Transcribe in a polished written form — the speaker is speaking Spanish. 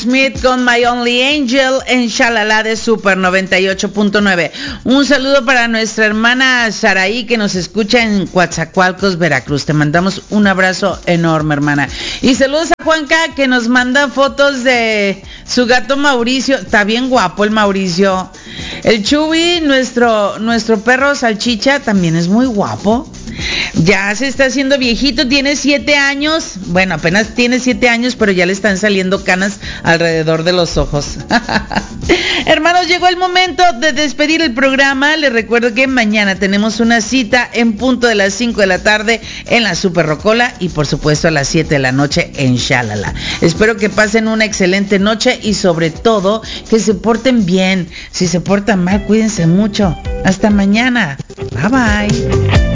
Smith con My Only Angel en Shalala de Super 98.9. Un saludo para nuestra hermana Saraí que nos escucha en Coatzacoalcos, Veracruz. Te mandamos un abrazo enorme, hermana. Y saludos a Juanca que nos manda fotos de su gato Mauricio. Está bien guapo el Mauricio. El Chubi, nuestro perro Salchicha, también es muy guapo. Ya se está haciendo viejito, tiene 7 años. Bueno, apenas tiene 7 años, pero ya le están saliendo canas alrededor de los ojos. Hermanos, llegó el momento de despedir el programa. Les recuerdo que mañana tenemos una cita en punto de las 5 de la tarde en la Super Rocola y por supuesto a las 7 de la noche en Shalala. Espero que pasen una excelente noche y sobre todo que se porten bien. Si se portan mal, cuídense mucho. Hasta mañana. Bye bye.